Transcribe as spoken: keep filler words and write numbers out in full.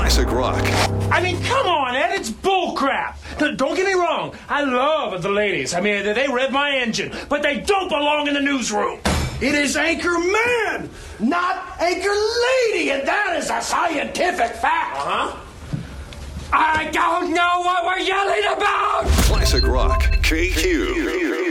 Classic rock. I mean, come on, Ed, it's bullcrap. Don't get me wrong. I love the ladies. I mean, they rev my engine, but they don't belong in the newsroom. It is Anchor Man, not Anchor Lady, and that is a scientific fact. Uh-huh. I don't know what we're yelling about. Classic rock. K Q.